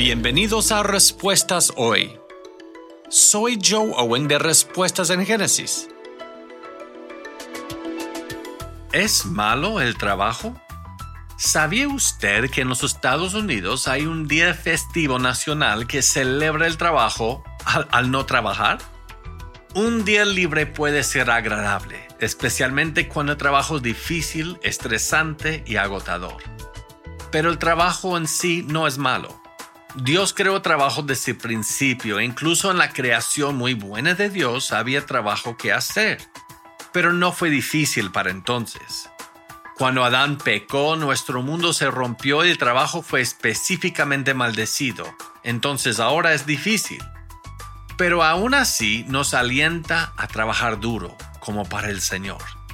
Bienvenidos a Respuestas Hoy. Soy Joe Owen de Respuestas en Génesis. ¿Es malo el trabajo? ¿Sabía usted que en los Estados Unidos hay un día festivo nacional que celebra el trabajo al no trabajar? Un día libre puede ser agradable, especialmente cuando el trabajo es difícil, estresante y agotador. Pero el trabajo en sí no es malo. Dios creó trabajo desde el principio e incluso en la creación muy buena de Dios había trabajo que hacer. Pero no fue difícil para entonces. Cuando Adán pecó, nuestro mundo se rompió y el trabajo fue específicamente maldecido. Entonces ahora es difícil. Pero aún así nos alienta a trabajar duro, como para el Señor.